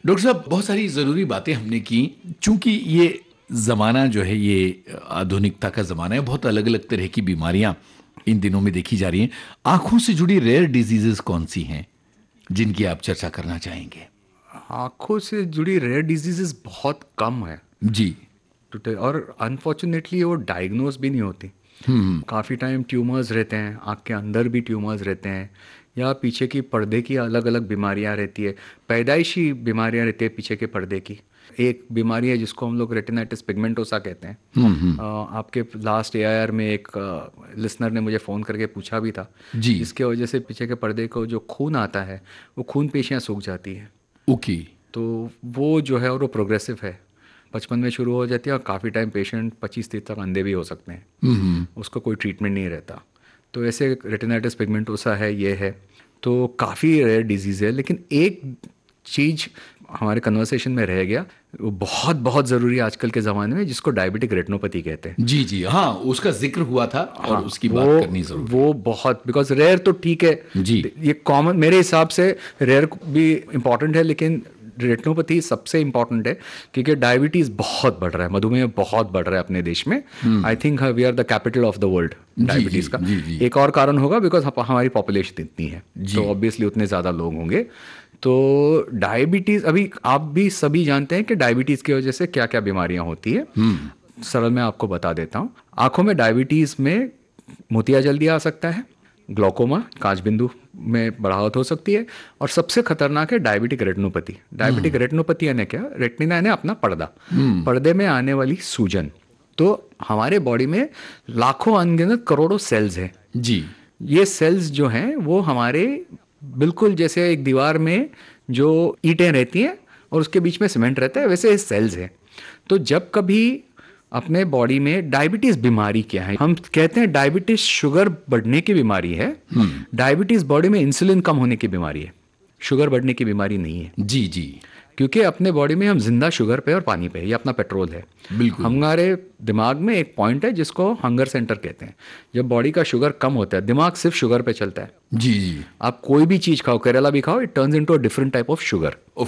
Doctor साहब, बहुत सारी ज़रूरी बातें हमने की। चूंकि ये ज़माना जो है, ये आधुनिकता का ज़माना है, बहुत अलग अलग तरह की बीमारियां इन दिनों में देखी जा रही हैं। आंखों से जुड़ी रेयर डिजीजेस कौन सी हैं जिनकी आप चर्चा करना चाहेंगे? आँखों से जुड़ी रेयर डिजीजेस बहुत कम है जी। और अनफॉर्चुनेटली वो डायग्नोज भी नहीं होती। काफ़ी टाइम ट्यूमर्स रहते हैं, आँख के अंदर भी ट्यूमर्स रहते हैं, या पीछे की पर्दे की अलग अलग बीमारियां रहती है, पैदाइशी बीमारियां रहती है पीछे के पर्दे की। एक बीमारी है जिसको हम लोग रेटिनाइटिस पिगमेंटोसा कहते हैं। आपके लास्ट एआईआर में एक लिसनर ने मुझे फ़ोन करके पूछा भी था। जी। इसके वजह से पीछे के पर्दे को जो खून आता है, वो खून पेशियां सूख जाती है। ओके। तो वो जो है और वो प्रोग्रेसिव है, बचपन में शुरू हो जाती है और काफ़ी टाइम पेशेंट 25-30 तक अंधे भी हो सकते हैं। उसका कोई ट्रीटमेंट नहीं रहता। तो ऐसे रेटिनाइटिस पिगमेंटोसा है, ये है। तो काफ़ी रेयर डिजीज़ है, लेकिन एक चीज़ हमारे कन्वर्सेशन में रह गया, वो बहुत बहुत ज़रूरी है आजकल के ज़माने में, जिसको डायबिटिक रेटिनोपैथी कहते हैं। जी जी, हाँ, उसका जिक्र हुआ था और हाँ, उसकी वो बात करनी ज़रूरी है। वो बहुत, बिकॉज रेयर तो ठीक है, जी। ये कॉमन मेरे हिसाब से रेयर भी इम्पॉर्टेंट है, लेकिन रेटिनोपैथी सबसे इम्पॉर्टेंट है, क्योंकि डायबिटीज़ बहुत बढ़ रहा है, मधुमेह बहुत बढ़ रहा है अपने देश में। I think we are the capital of the world ji ji diabetes का। जी जी। एक और कारण होगा, बिकॉज हमारी पॉपुलेशन इतनी है, जी। तो ऑब्वियसली उतने ज़्यादा लोग होंगे। तो डायबिटीज़, अभी आप भी सभी जानते हैं कि डायबिटीज़ की वजह से क्या क्या बीमारियां होती है। सरल मैं आपको बता देता हूँ। आंखों में डायबिटीज़ में मोतिया जल्दी आ सकता है, ग्लोकोमा कांच बिंदु में बढ़ावट हो सकती है, और सबसे खतरनाक है डायबिटिक रेटिनोपैथी। डायबिटिक रेटिनोपैथी यानी क्या? रेटिना यानी अपना पर्दा, पर्दे में आने वाली सूजन। तो हमारे बॉडी में लाखों अनगिनत करोड़ों सेल्स हैं। जी। ये सेल्स जो हैं वो हमारे, बिल्कुल जैसे एक दीवार में जो ईंटें रहती हैं और उसके बीच में सीमेंट रहता है, वैसे सेल्स हैं। तो जब कभी अपने बॉडी में डायबिटीज बीमारी क्या है, हम कहते हैं डायबिटीज शुगर बढ़ने की बीमारी है। डायबिटीज बॉडी में इंसुलिन कम होने की बीमारी है, शुगर बढ़ने की बीमारी नहीं है। जी जी। क्योंकि अपने बॉडी में हम जिंदा शुगर पे और पानी पे, ये अपना पेट्रोल है। बिल्कुल। हमारे दिमाग में एक पॉइंट है जिसको हंगर सेंटर कहते हैं। जब बॉडी का शुगर कम होता है, दिमाग सिर्फ शुगर पे चलता है। जी जी। आप कोई भी चीज़ खाओ, करेला भी खाओ, it turns into a different type of sugar.